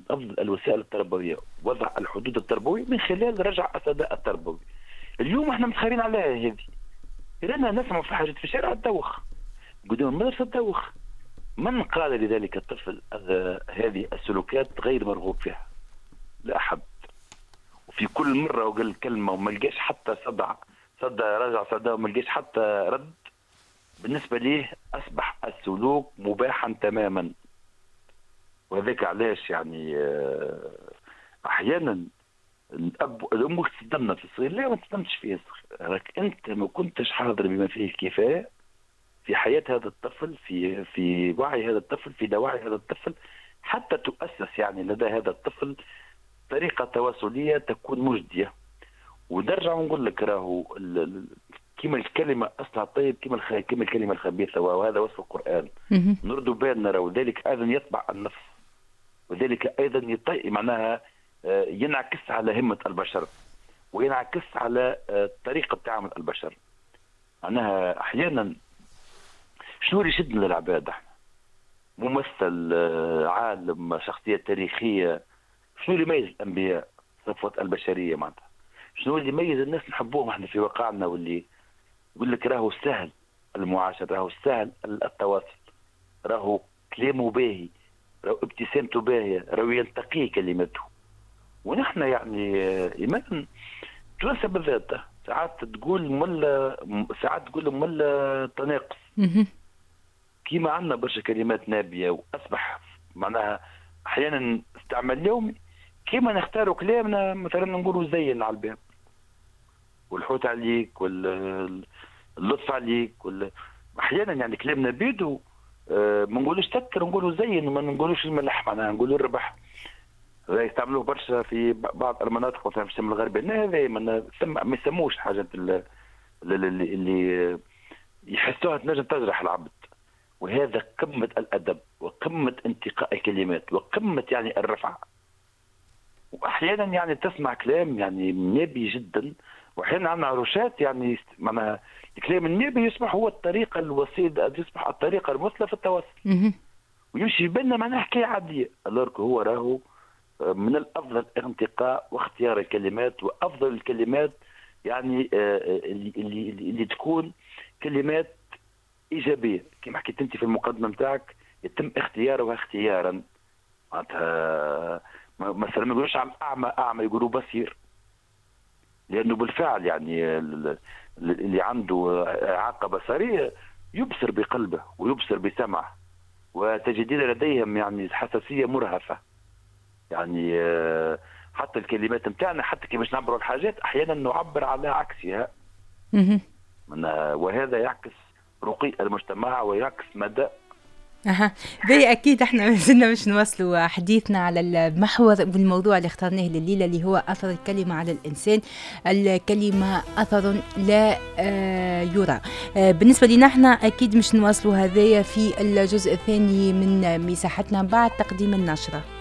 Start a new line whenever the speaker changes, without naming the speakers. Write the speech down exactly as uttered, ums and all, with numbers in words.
افضل الوسائل التربويه وضع الحدود التربويه من خلال رجع الاداء التربوي. اليوم احنا متخيرين عليها هذه، لأننا نسمع في حاجات في الشارع الدوخ قدام المدرسه الدوخ. من قال لذلك الطفل هذه السلوكات غير مرغوب فيها؟ لا أحد. وفي كل مرة وقال كلمة وما لقاش حتى صدع صدى رجع صدى وما لقاش حتى رد، بالنسبة ليه أصبح السلوك مباحا تماما. وهذاك علاش يعني أحيانا الأب الأم تصدمنا في الصغير. لا ما تصدمتش فيه الصغير، راك أنت ما كنتش حاضر بما فيه الكفاية في حياة هذا الطفل، في في وعي هذا الطفل، في دواعي هذا الطفل، حتى تؤسس يعني لدى هذا الطفل طريقة تواصلية تكون مجدية. ونرجع ونقول لك راهو كما الكلمة أصلها الطيب كما كما الكلمة الخبيثة، وهذا وصف القرآن. نردوا بالنا راهو ذلك أيضا يطبع النفس، وذلك أيضا يطي معناها ينعكس على همة البشر، وينعكس على طريقة تعامل البشر. معناها أحيانا شنو اللي يشدنا للعباد؟ احنا ممثل، عالم، شخصية تاريخية، شنو اللي يميز الأنبياء صفوة البشرية معناتها؟ شنو اللي يميز الناس نحبوهم احنا في واقعنا، واللي يقول لك راهو سهل المعاشرة، راهو سهل التواصل، راهو كلامه باهي، راهو ابتسامته باهية، راهو ينتقي كلمته. ونحن يعني إيمان تونسة بالذات ساعات تقول ملا ساعات تقول ملا تناقص، كيما عندنا برشا كلمات نابية وأصبح معناها أحيانا استعمال يومي، كيما نختاروا كلامنا مثلا نقولوا زين على الباب والحوت عليك واللطف عليك وال... أحيانا يعني كلامنا بيدو أه ما نقولوش سكر، نقولوا زين وما نقولوش الملح، معناها نقولوا الربح. يستعملوه برشا في بعض المناطق مثلا في الشمال الغربي، هذا ما يسموش حاجات اللي, اللي يحسوها تنجم تجرح العبد. وهذا قمة الأدب وقمة انتقاء الكلمات وقمة يعني الرفع. وأحيانا يعني تسمع كلام يعني نابي جدا، وأحيانا عندنا عروشات يعني معناها الكلام النابي يصبح هو الطريقة الوسيلة، يصبح الطريقة المثلى في التواصل، ويمشي بيننا معناها حكاية عادية. الورك هو راهو من الأفضل انتقاء واختيار الكلمات، وأفضل الكلمات يعني اللي, اللي, اللي تكون كلمات إيجابية كما حكيت أنت في المقدمة نتاعك، يتم اختيارها اختيارا. معناتها مثلا ما يقولوش عن أعمى أعمى، يقولوا بصير، لأنه بالفعل يعني اللي عنده إعاقة بصرية يبصر بقلبه ويبصر بسمعه، وتجدين لديهم يعني حساسية مرهفة. يعني حتى الكلمات نتاعنا حتى كي باش نعبروا الحاجات أحيانا نعبر على عكسها، وهذا يعكس رقي المجتمع ويعكس مدى.
أها بي أكيد احنا مازلنا باش نواصلوا حديثنا على المحور والموضوع اللي اخترناه لليلة اللي هو أثر الكلمة على الإنسان. الكلمة أثر لا يرى. بالنسبة لنا احنا أكيد مش نواصلوا هذايا في الجزء الثاني من مساحتنا بعد تقديم النشرة.